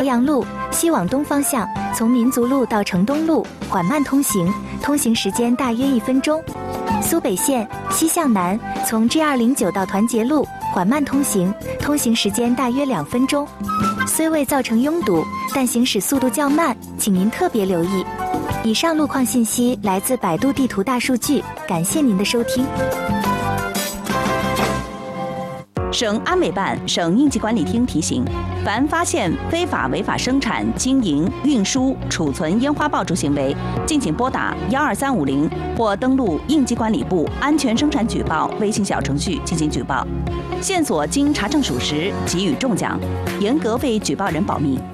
鄱阳路西往东方向，从民族路到城东路缓慢通行，通行时间大约1分钟。苏北线西向南，从 G209 到团结路缓慢通行，通行时间大约2分钟。虽未造成拥堵，但行驶速度较慢，请您特别留意。以上路况信息来自百度地图大数据，感谢您的收听。 省安委办、省应急管理厅提醒：凡发现非法违法生产、经营、运输、储存烟花爆竹行为，敬请拨打12350或登录应急管理部安全生产举报微信小程序进行举报。线索经查证属实，给予重奖，严格为举报人保密。